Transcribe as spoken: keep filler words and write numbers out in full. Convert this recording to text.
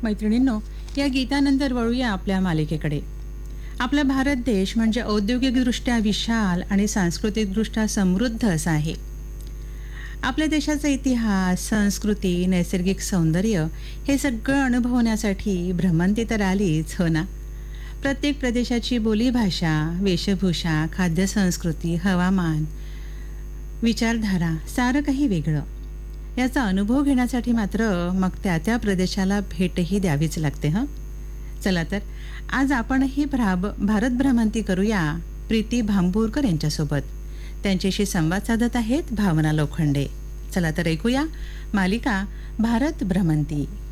मैत्रिणींनो, या गीतानंतर वळूया आपल्या मालिकेकडे. आपला भारत देश म्हणजे औद्योगिकदृष्ट्या विशाल आणि सांस्कृतिकदृष्ट्या समृद्ध असा आहे. आपल्या देशाचा इतिहास, संस्कृती, नैसर्गिक सौंदर्य हे सगळं अनुभवण्यासाठी भ्रमंती तर आलीच, हो ना? प्रत्येक प्रदेशाची बोलीभाषा, वेशभूषा, खाद्यसंस्कृती, हवामान, विचारधारा सारं काही वेगळं. याचा अनुभव घेण्यासाठी मात्र मग त्या त्या प्रदेशाला भेटही द्यावीच लागते. हं चला तर आज आपणही भ्राब भारत भ्रमंती करूया प्रीती भांबूरकर यांच्यासोबत. त्यांच्याशी संवाद साधत आहेत भावना लोखंडे. चला तर ऐकूया मालिका भारत भ्रमंती.